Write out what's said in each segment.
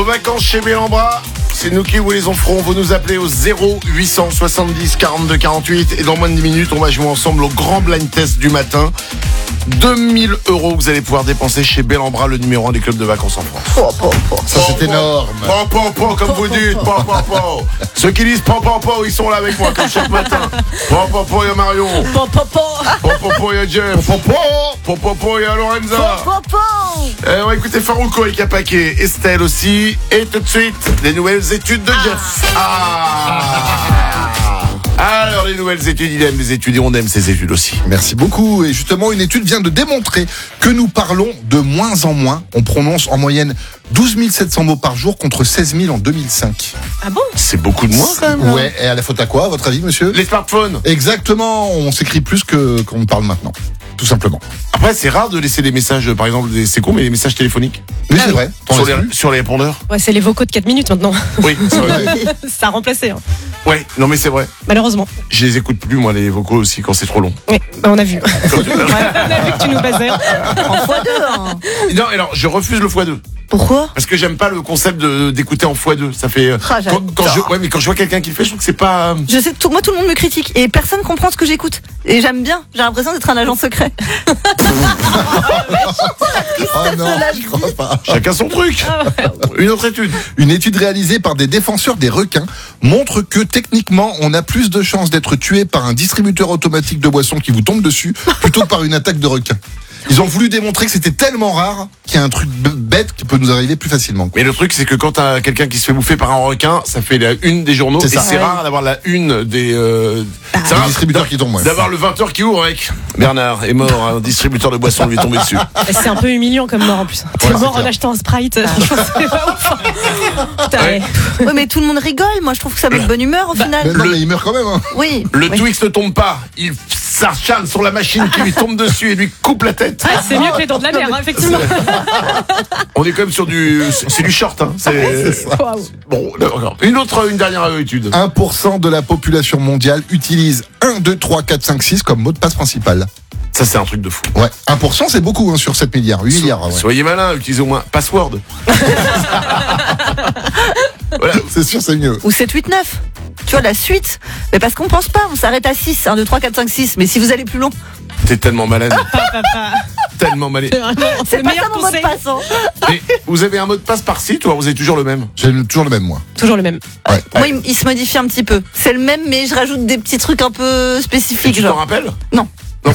Vos vacances chez Bellambra, c'est nous qui vous les offrons. Vous nous appelez au 0870 42 48 et dans moins de 10 minutes, on va jouer ensemble au grand blind test du matin. 2000 € que vous allez pouvoir dépenser chez Bellambra, le numéro 1 des clubs de vacances en France. Ça, c'est énorme. Comme vous dites, Ceux qui disent ils sont là avec moi comme chaque matin. Il y a Marion. Il y a Jeff. Il y a Lorenza. On va écouter Farouko avec Apaké, Estelle aussi. Et tout de suite, les nouvelles études de Jeff. Alors, les nouvelles études, il aime les études et on aime ces études aussi. Merci beaucoup. Et justement, une étude vient de démontrer que nous parlons de moins en moins. On prononce en moyenne 12 700 mots par jour contre 16 000 en 2005. Ah bon ? C'est beaucoup de moins quand même. Ouais, et à la faute à quoi, à votre avis, monsieur ? Les smartphones. Exactement, on s'écrit plus qu'on ne parle maintenant. Tout simplement. Après, c'est rare de laisser des messages, par exemple, c'est con, mais les messages téléphoniques. Oui, c'est vrai. Sur les répondeurs. Ouais, c'est les vocaux de 4 minutes maintenant. Oui, c'est vrai. Ça a remplacé, hein. Ouais, non mais c'est vrai. Malheureusement. Je les écoute plus, moi, les vocaux aussi, quand c'est trop long. Oui, on a vu. On a vu que tu nous basais. En x2, hein. Non, alors, je refuse le x2. Pourquoi ? Parce que j'aime pas le concept d'écouter en x2. Ça fait. Quand je vois quelqu'un qui le fait, je trouve que c'est pas. Je sais, moi tout le monde me critique et personne comprend ce que j'écoute. Et j'aime bien, j'ai l'impression d'être un agent secret. Ah non, je crois pas. Chacun son truc. Une autre étude. Une étude réalisée par des défenseurs des requins montre que techniquement, on a plus de chances d'être tué par un distributeur automatique de boissons qui vous tombe dessus plutôt que par une attaque de requin. Ils ont voulu démontrer que c'était tellement rare qu'il y a un truc bête qui peut nous arriver plus facilement. Mais le truc, c'est que quand t'as quelqu'un qui se fait bouffer par un requin, ça fait la une des journaux. C'est et ça. c'est rare d'avoir la une des. C'est un distributeur qui tombe. Ouais. D'avoir le 20h qui ouvre avec Bernard est mort, un distributeur de boissons lui est tombé dessus. C'est un peu humiliant comme mort en plus. T'es mort en achetant un Sprite. Franchement, c'est pas ouf. Putain, Ouais. Ouais, mais tout le monde rigole, moi je trouve que ça met de bonne humeur au final. Mais non, mais il meurt quand même. Hein. Oui. Le Twix ne tombe pas, il s'acharne sur la machine qui lui tombe dessus et lui coupe la tête. Ah, c'est mieux que les dents de la mer, hein, effectivement. On est quand même sur c'est du short, hein. Waouh. Bon, d'accord. Une dernière étude. 1% de la population mondiale utilise 1, 2, 3, 4, 5, 6 comme mot de passe principal. Ça, c'est un truc de fou. Ouais, 1% c'est beaucoup hein, sur 7 milliards, 8 milliards. Ouais. Soyez malin, utilisez au moins password. Voilà. C'est sûr, c'est mieux. Ou 7, 8, 9. Tu vois, la suite. Mais parce qu'on pense pas, on s'arrête à 6. 1, 2, 3, 4, 5, 6. Mais si vous allez plus long, T'es tellement malade. Tellement malade. c'est le pas meilleur ça mon mot de conseil. passe. Hein. Mais vous avez un mot de passe par site ou vous avez toujours le même? J'ai toujours le même moi. Toujours le même. Ouais. Moi, il se modifie un petit peu. C'est le même, mais je rajoute des petits trucs un peu Et spécifiques. tu t'en Genre. rappelles? Non.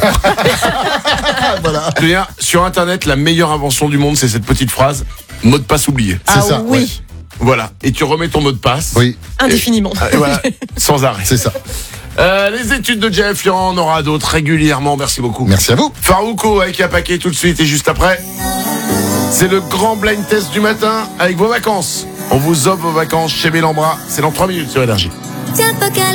Voilà. Je veux dire, sur internet, la meilleure invention du monde, c'est cette petite phrase, mot de passe oublié. C'est Ah ça. oui. Ouais. Voilà. Et tu remets ton mot de passe. Oui, Indéfiniment. Et voilà. Sans arrêt. c'est ça. Les études de Jeff, il y en aura d'autres régulièrement. Merci beaucoup. Merci à vous. Farouko avec Apaké tout de suite et juste après. C'est le grand blind test du matin avec vos vacances. On vous offre vos vacances chez Bellambra. C'est dans 3 minutes sur Énergie.